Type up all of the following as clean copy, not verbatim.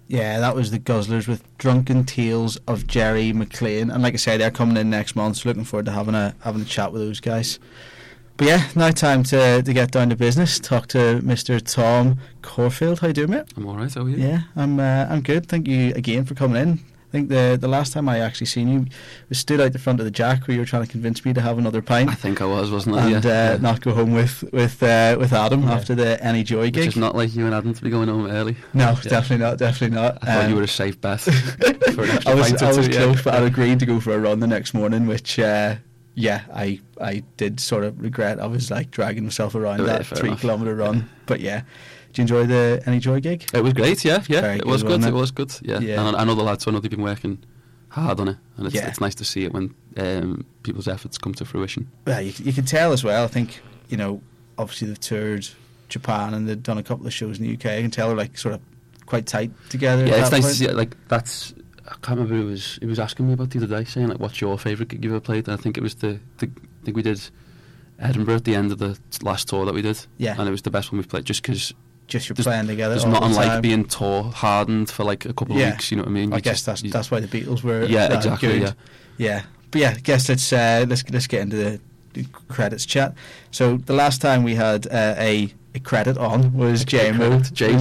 Yeah, that was the Guzzlers with Drunken Tales of Jerry McLean, and like I say, they're coming in next month. So looking forward to having a chat with those guys. But yeah, now time to get down to business. Talk to Mr. Tom Corfield. How you doing, mate? I'm all right. How are you? Yeah, I'm good. Thank you again for coming in. I think the last time I actually seen you was stood out the front of the Jack where you were trying to convince me to have another pint. I think I was, wasn't I? And not go home with Adam after the Any Joy gig. Which is not like you and Adam to be going home early. No, definitely not. I thought you were a safe bet for an extra I was pint or two. close, but I agreed to go for a run the next morning, which I did sort of regret. I was like dragging myself around that 3-kilometre run. But yeah. Did you enjoy the Any Joy gig? It was great, yeah. Very it was good, good. It was good, yeah. And I know the lads, so I know they've been working hard on it, and it's nice to see it when people's efforts come to fruition. Yeah, you can tell as well. I think, obviously they've toured Japan and they've done a couple of shows in the UK. I can tell they're like sort of quite tight together. Yeah, it's nice to see it. Like that's, I can't remember who he was asking me about the other day, saying like, what's your favourite gig you've ever played? And I think it was I think we did Edinburgh at the end of the last tour that we did. Yeah, and it was the best one we've played, just because. Just you're playing together. There's all nothing the like time. being tour hardened for like a couple of weeks. You know what I mean? I guess that's why the Beatles were. Yeah, exactly. Good. Yeah. But yeah, I guess let's get into the credits chat. So the last time we had a credit on was JMO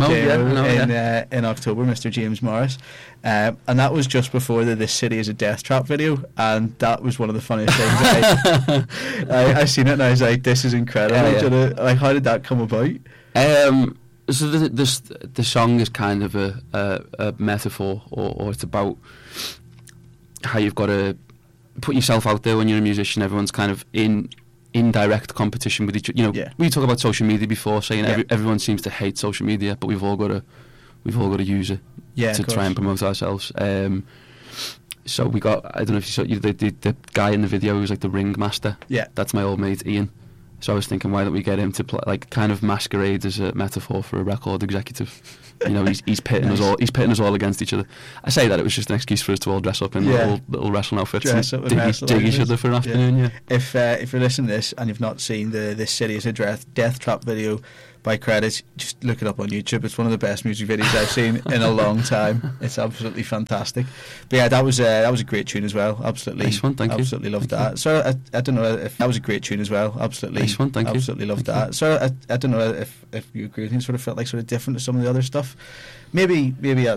in October, Mr. James Morris, and that was just before the This City Is a Death Trap video, and that was one of the funniest things. I seen it and I was like, this is incredible. Like, how did that come about? So the song is kind of a metaphor, or it's about how you've got to put yourself out there when you're a musician. Everyone's kind of in direct competition with each other. We talk about social media before, saying everyone seems to hate social media, but we've all got to use it to try and promote ourselves. So we got, I don't know if you saw the guy in the video who's like the ringmaster. Yeah, that's my old mate Ian. So I was thinking, why don't we get him to play, like, kind of masquerade as a metaphor for a record executive? He's pitting us all. He's pitting us all against each other. I say that it was just an excuse for us to all dress up in little wrestling outfits and dig each other for an afternoon. Yeah. If you're listening to this and you've not seen the This City Is a Death Trap video by Credits, just look it up on YouTube. It's one of the best music videos I've seen in a long time. It's absolutely fantastic. But yeah, that was a great tune as well. Absolutely, nice one. Thank you. Absolutely loved that. So I don't know if that was a great tune as well. Absolutely, nice one. Thank you. Absolutely loved that. So I don't know if you agree with me. It sort of felt like sort of different to some of the other stuff. Maybe that's